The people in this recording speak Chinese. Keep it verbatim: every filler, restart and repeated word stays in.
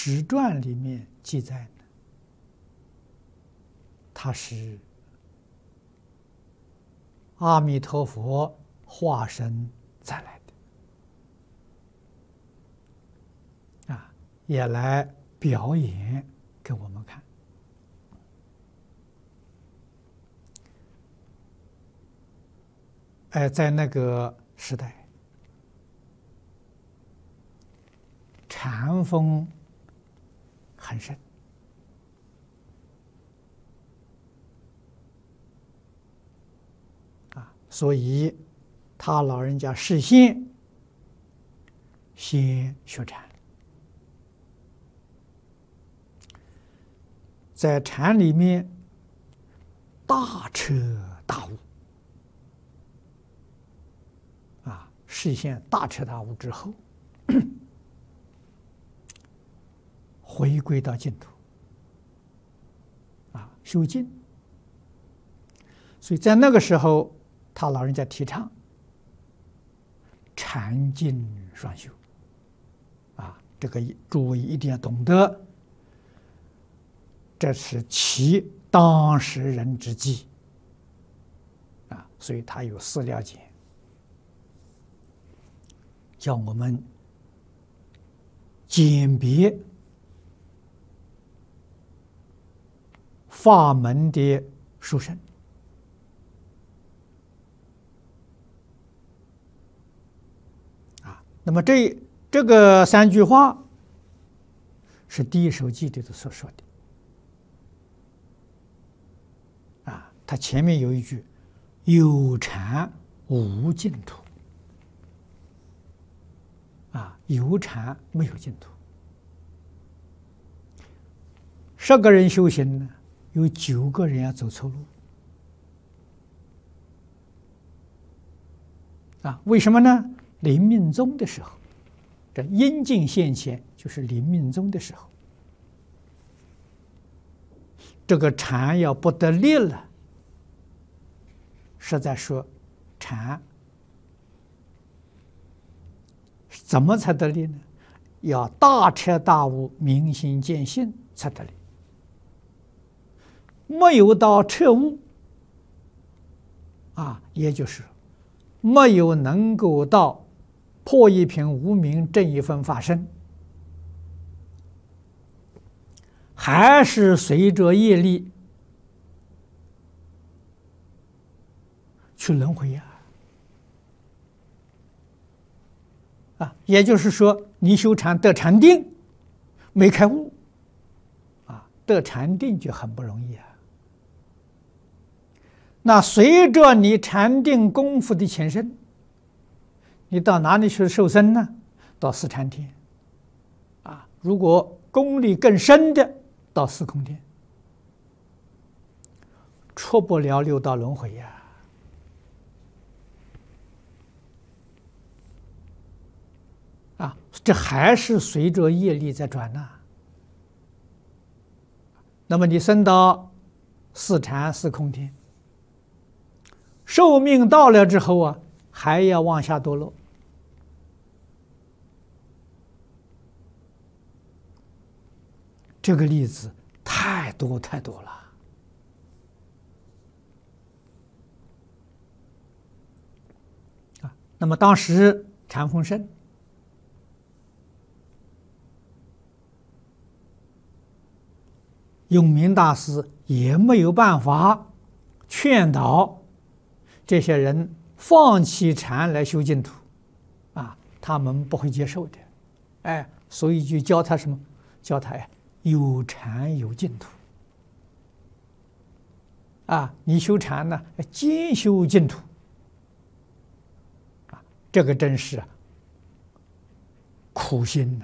史传里面记载呢，他是阿弥陀佛化身再来的，啊，也来表演给我们看。哎，在那个时代，禅风很盛。所以，他老人家事先先学禅，在禅里面大彻大悟，啊，事先大彻大悟之后，回归到净土，啊，修净。所以在那个时候，他老人家提倡禅净双修，啊，这个诸位一定要懂得，这是其当时人之计，啊，所以他有四了解，叫我们鉴别法门的殊胜。那么这这个三句话是第一首记里头所说的，啊，他前面有一句“有禅无净土”，啊，有禅没有净土。十个人修行呢，有九个人要走错路，啊，为什么呢？临命终的时候，这阴境现前，就是临命终的时候，这个禅要不得力了，实在说，禅怎么才得力呢？要大彻大悟、明心见性才得力。没有到彻悟，啊，也就是没有能够到破一品无明正一分法身，还是随着业力去轮回呀！啊，也就是说，你修禅得禅定，没开悟，啊，得禅定就很不容易啊。那随着你禅定功夫的前身，你到哪里去受生呢？到四禅天，啊，如果功力更深的，到四空天，出不了六道轮回呀。啊，这还是随着业力在转呐。那么你升到四禅四空天，寿命到了之后啊，还要往下堕落。这个例子太多太多了啊！那么当时禅风盛，永明大师也没有办法劝导这些人放弃禅来修净土，啊，他们不会接受的，哎，所以就教他什么？教他呀，有禅有净土，啊，你修禅呢，兼修净土，啊，这个真是苦心呐。